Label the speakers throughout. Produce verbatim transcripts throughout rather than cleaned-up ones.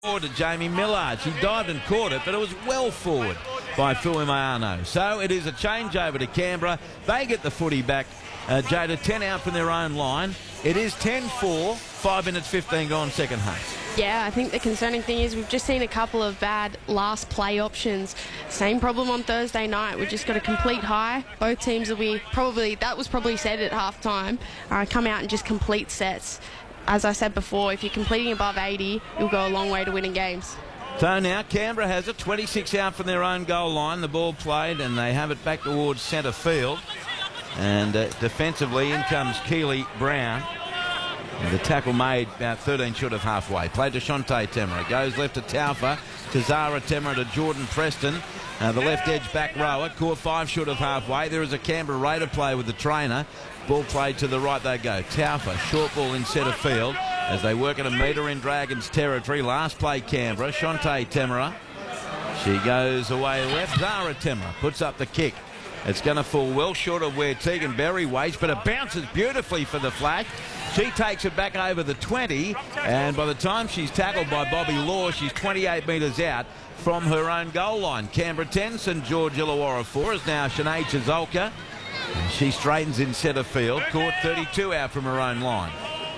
Speaker 1: Forward to Jamie Millard. She dived and caught it, but it was well forward by Fuimayano. So it is a change over to Canberra. They get the footy back. Uh, Jada, ten out from their own line. It is ten four, five minutes fifteen gone, second half.
Speaker 2: Yeah, I think the concerning thing is we've just seen a couple of bad last play options. Same problem on Thursday night. We've just got a complete high. Both teams will be probably, that was probably said at half time, uh, come out and just complete sets. As I said before, if you're completing above eighty, you'll go a long way to winning games.
Speaker 1: So now Canberra has it, twenty-six out from their own goal line. The ball played and they have it back towards centre field. And uh, defensively, in comes Keely Brown. And the tackle made about thirteen short of halfway. Played to Shante Temera. Goes left to Taufa, to Zara Temera, to Jordan Preston. Uh, the left edge back rower. Caught five short of halfway. There is a Canberra Raider play with the trainer. Ball played to the right they go. Taufa, short ball in centre field as they work at a metre in Dragons territory. Last play Canberra. Shante Temera. She goes away left. Zara Temera puts up the kick. It's going to fall well short of where Tegan Berry waits, but it bounces beautifully for the flag. She takes it back over the twenty, and by the time she's tackled by Bobby Law, she's twenty-eight metres out from her own goal line. Canberra ten, St George Illawarra four is now Sinead Chizolka. She straightens in centre field, caught thirty-two out from her own line.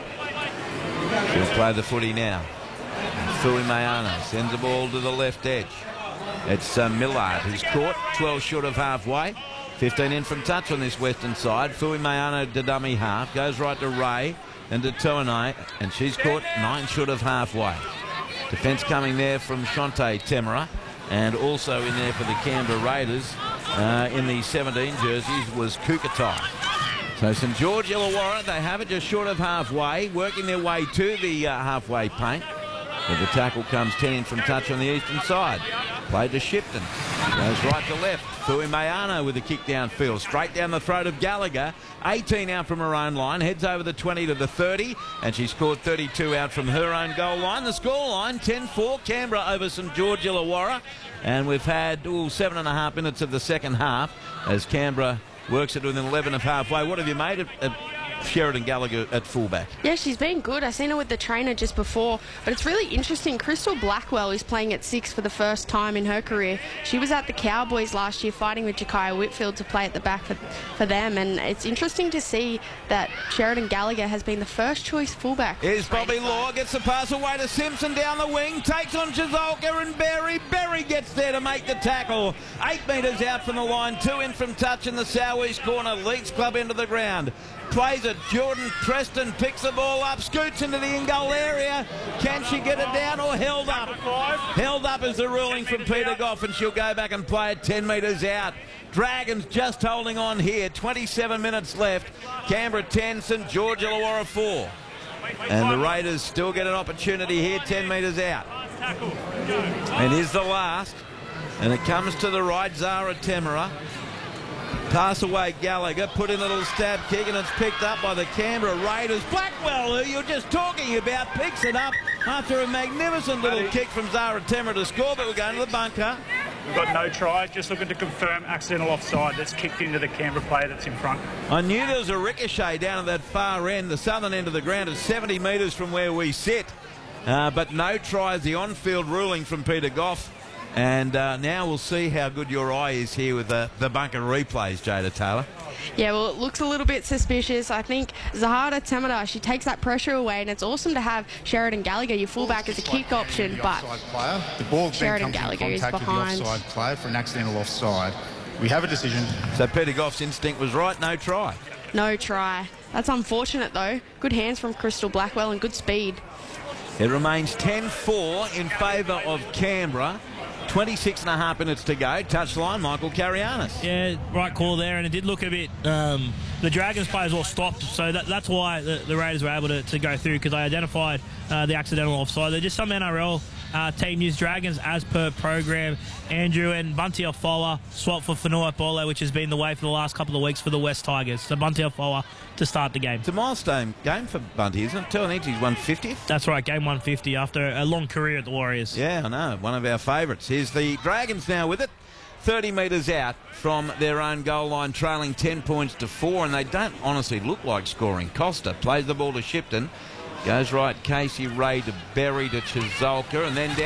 Speaker 1: She'll play the footy now. Fuimayano sends the ball to the left edge. It's uh, Millard who's caught, twelve short of halfway. fifteen in from touch on this western side. Fuimayano to dummy half, goes right to Ray and to Tuanai, and she's caught nine short of halfway. Defence coming there from Shante Temera, and also in there for the Canberra Raiders uh, in the seventeen jerseys was Kukatai. So St George Illawarra, they have it just short of halfway, working their way to the uh, halfway paint. But the tackle comes ten in from touch on the eastern side. Played to Shipton. Goes right to left. Fuimayano with the kick downfield. Straight down the throat of Gallagher. eighteen out from her own line. Heads over the twenty to the thirty. And she scored thirty-two out from her own goal line. The scoreline, ten four. Canberra over St George Illawarra. And we've had ooh, seven and a half minutes of the second half as Canberra works it within eleven of halfway. What have you made of uh, Sheridan Gallagher at fullback?
Speaker 2: Yeah, she's been good. I seen her with the trainer just before, but it's really interesting. Crystal Blackwell is playing at six for the first time in her career. She was at the Cowboys last year fighting with Jakaya Whitfield to play at the back for, for them, and it's interesting to see that Sheridan Gallagher has been the first choice fullback.
Speaker 1: Here's Bobby Law, gets the pass away to Simpson down the wing, takes on Chizolka and Berry. Berry gets there to make the tackle. Eight metres out from the line, two in from touch in the southeast corner. Leeds Club into the ground. Plays it. Jordan Preston picks the ball up, scoots into the in-goal area. Can she get it down or held up? Held up is the ruling from Peter Goff, and she'll go back and play it ten metres out. Dragons just holding on here. twenty-seven minutes left. Canberra ten, St George Illawarra four. And the Raiders still get an opportunity here, ten metres out. And here's the last. And it comes to the right, Zara Temera. Pass away Gallagher, put in a little stab kick, and it's picked up by the Canberra Raiders. Blackwell, who you're just talking about, picks it up after a magnificent little kick from Zara Temera to score, but we're going to the bunker.
Speaker 3: We've got no try, just looking to confirm accidental offside that's kicked into the Canberra player that's in front.
Speaker 1: I knew there was a ricochet down at that far end, the southern end of the ground, is seventy metres from where we sit. Uh, but no try is the on-field ruling from Peter Goff. And uh, now we'll see how good your eye is here with the, the bunker replays, Jada Taylor.
Speaker 2: Yeah, well, it looks a little bit suspicious. I think Zahara Temera, she takes that pressure away, and it's awesome to have Sheridan Gallagher, your fullback, as a kick option, but
Speaker 4: the ball
Speaker 2: Sheridan
Speaker 4: then comes
Speaker 2: Gallagher
Speaker 4: in
Speaker 2: is
Speaker 4: contact
Speaker 2: behind.
Speaker 4: with the offside player for an accidental offside. We have a decision.
Speaker 1: So Peter Goff's instinct was right, no try.
Speaker 2: No try. That's unfortunate, though. Good hands from Crystal Blackwell and good speed.
Speaker 1: It remains ten four in favour of Canberra. twenty-six and a half minutes to go. Touchline, Michael Carianis.
Speaker 5: Yeah, right call there, and it did look a bit... Um, the Dragons players all stopped, so that, that's why the, the Raiders were able to, to go through, because they identified uh, the accidental offside. They're just some N R L uh, team use Dragons as per program. Andrew and Bunty Afoa swap for Fanua Pole, which has been the way for the last couple of weeks for the West Tigers. So Bunty Afoa to start the game.
Speaker 1: It's a milestone game for Bunty, isn't it? Tuaniti's one fiftieth.
Speaker 5: That's right, game one fifty after a long career at the Warriors.
Speaker 1: Yeah, I know. One of our favourites. Here's the Dragons now with it. thirty metres out from their own goal line, trailing ten points to four, and they don't honestly look like scoring. Costa plays the ball to Shipton. Goes right, Casey Ray to Berry to Chizolka, and then down.